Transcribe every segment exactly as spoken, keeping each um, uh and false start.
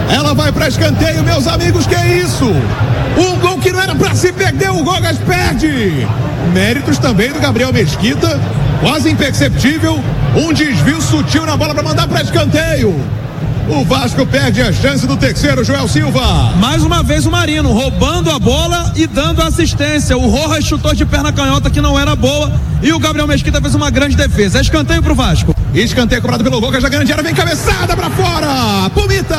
Ela vai para escanteio, meus amigos, que é isso? Um gol que não era para se perder, o Rogas perde. Méritos também do Gabriel Mesquita, quase imperceptível, um desvio sutil na bola para mandar para escanteio. O Vasco perde a chance do terceiro, Joel Silva. Mais uma vez o Marino roubando a bola e dando assistência. O Rojas chutou de perna canhota que não era boa e o Gabriel Mesquita fez uma grande defesa. Escanteio pro Vasco. Escanteio cobrado pelo Rojas da grande área, vem cabeçada pra fora. Pumita.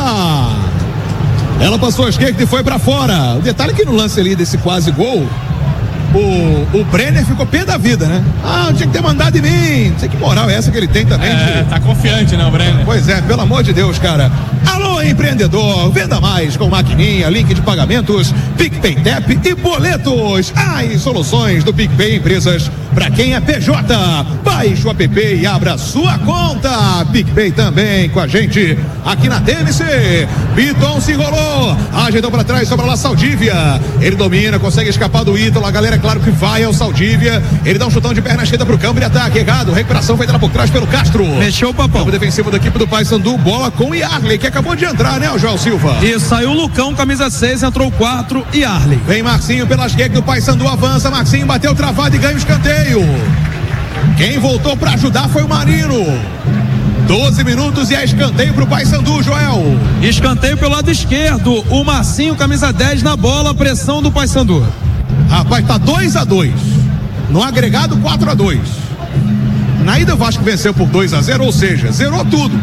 Ela passou a esquerda e foi pra fora. O detalhe é que no lance ali desse quase gol, O, o Brenner ficou pé da vida, né? Ah, tinha que ter mandado em mim. Não sei que moral é essa que ele tem também. É, de... tá confiante, né, o Brenner? Pois é, pelo amor de Deus, cara. Alô, empreendedor, venda mais com maquininha, link de pagamentos, PicPay Tap e boletos. As soluções do PicPay Empresas para quem é P J. Baixe o app e abra sua conta. PicPay também com a gente aqui na T M C. Piton se enrolou, ajeitou para trás, sobra lá Saldívia. Ele domina, consegue escapar do Ítalo. A galera, é claro que vai ao Saldívia. Ele dá um chutão de perna esquerda pro campo, ele ataque errado. Recuperação feita lá por trás pelo Castro. Mexeu o papão. Campo defensivo da equipe do Paysandu, bola com o Yarley, que acabou de entrar, né, o João Silva? E saiu o Lucão, camisa seis, entrou o quatro e Arley. Vem Marcinho pela esquerda do Paysandu, avança. Marcinho bateu travado e ganha o escanteio. Quem voltou para ajudar foi o Marino. doze minutos e é escanteio pro Paysandu, Joel. Escanteio pelo lado esquerdo. O Marcinho, camisa dez na bola, pressão do Paysandu. Rapaz, tá dois a dois. No agregado, quatro a dois. Na ida o Vasco venceu por dois a zero, ou seja, zerou tudo.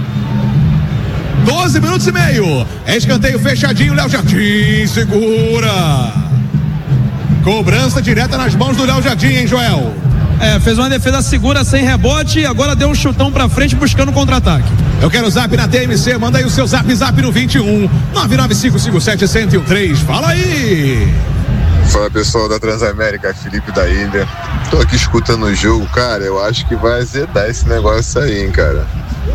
doze minutos e meio. É escanteio fechadinho, Léo Jardim segura. Cobrança direta nas mãos do Léo Jardim, hein, Joel? É, fez uma defesa segura, sem rebote, e agora deu um chutão pra frente buscando contra-ataque. Eu quero o zap na T M C, manda aí o seu zap, zap no vinte e um, nove nove cinco cinco sete, zero zero um três, fala aí. Fala pessoal da Transamérica, Felipe da Ilha. Tô aqui escutando o jogo, cara, eu acho que vai azedar esse negócio aí, hein, cara.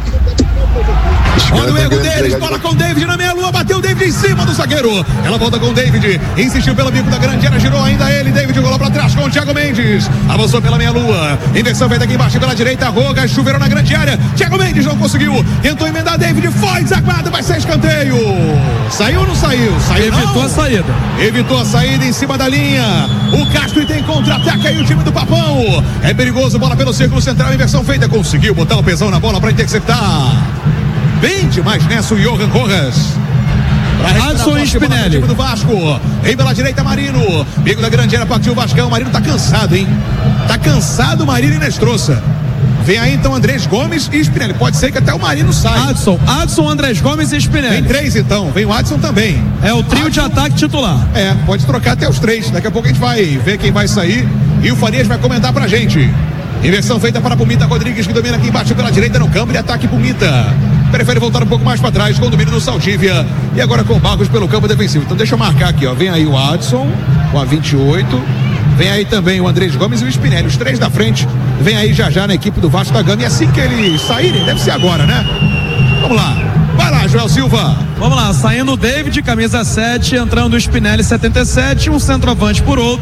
Olha o erro deles, bola com o David na meia-lua, bateu o David em cima do zagueiro. Ela volta com o David, insistiu pelo bico da grande área, girou ainda ele, David rolou pra trás com o Thiago Mendes. Avançou pela meia-lua, inversão feita aqui embaixo pela direita, Rogas, chuveirou na grande área. Thiago Mendes não conseguiu, tentou emendar David, foi desaguado, vai ser escanteio. Saiu ou não saiu? Saiu. Evitou não. a saída. Evitou a saída em cima da linha. O Castro tem contra-ataque aí o time do Papão. É perigoso, bola pelo círculo central, inversão feita, conseguiu botar o pesão na bola pra interceptar. Bem demais nessa o Johan Rojas. Adson e Spinelli. Time do Vasco. Vem pela direita Marino. Bico da grande área, partiu o Vascão. O Marino tá cansado, hein? Tá cansado o Marino e Nestroça. Vem aí então Andrés Gomes e Spinelli. Pode ser que até o Marino saia. Adson, Adson, Andrés Gomes e Spinelli. Vem três então. Vem o Adson também. É o trio Adson, de ataque titular. É, pode trocar até os três. Daqui a pouco a gente vai ver quem vai sair. E o Farias vai comentar pra gente. Inversão feita para Pumita Rodrigues, que domina aqui embaixo pela direita no campo. Ele ataque Pumita. Prefere voltar um pouco mais para trás com o domínio do Saldívia. E agora com o Barros pelo campo defensivo. Então deixa eu marcar aqui, ó. Vem aí o Adson com a vinte e oito. Vem aí também o Andrés Gomes e o Spinelli. Os três da frente. Vem aí já já na equipe do Vasco da Gama. E assim que eles saírem, deve ser agora, né? Vamos lá. Vai lá, Joel Silva. Vamos lá, saindo o David, camisa sete, entrando o Spinelli, setenta e sete, um centroavante por outro.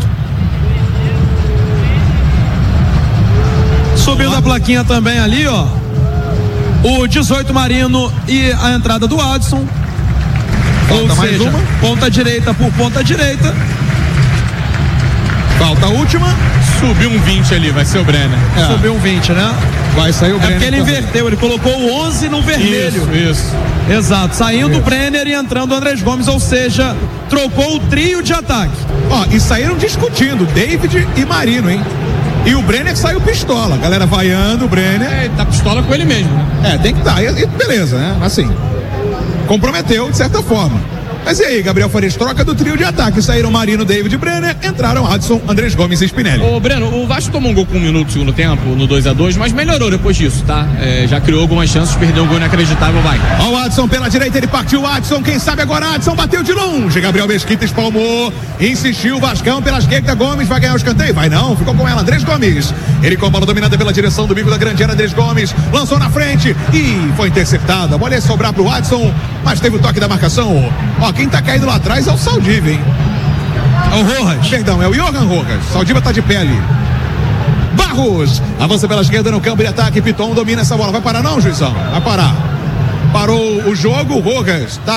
Subindo a plaquinha também ali, ó. O dezoito Marino e a entrada do Adson. Falta Ou mais seja, uma. ponta direita por ponta direita. Falta a última. Subiu um vinte ali, vai ser o Brenner. É. Subiu um vinte, né? Vai sair o É Brenner. porque ele também. inverteu, ele colocou o onze no vermelho. Isso, isso. Exato, saindo Isso. o Brenner e entrando o Andrés Gomes, ou seja, trocou o trio de ataque. Ó, e saíram discutindo, David e Marino, hein? E o Brenner saiu pistola. A galera vaiando o Brenner. É, tá pistola com ele mesmo, né? É, tem que estar. E, e beleza, né? Assim, comprometeu de certa forma. Mas e aí, Gabriel Farias, troca do trio de ataque. Saíram Marino, David e Brenner, entraram Adson, Andrés Gomes e Spinelli. Ô, Breno, o Vasco tomou um gol com um minuto do segundo tempo, no dois a dois, mas melhorou depois disso, tá? É, já criou algumas chances, perdeu um gol inacreditável, vai. Ó o Adson pela direita, ele partiu o Adson, quem sabe agora Adson bateu de longe. Gabriel Mesquita espalmou, insistiu o Vascão pela esquerda, Gomes vai ganhar o escanteio? Vai não, ficou com ela, Andrés Gomes. Ele com a bola dominada pela direção do bico da grande área, Andrés Gomes lançou na frente e foi interceptada. A bola ia sobrar pro Adson, mas teve o toque da marcação. Ó, quem tá caído lá atrás é o Saldívia, hein? É o Rojas. Perdão, é o Johan Rojas. Saldívia tá de pé ali. Barros avança pela esquerda no campo de ataque. Piton domina essa bola. Vai parar não, juizão? Vai parar. Parou o jogo, o Rojas tá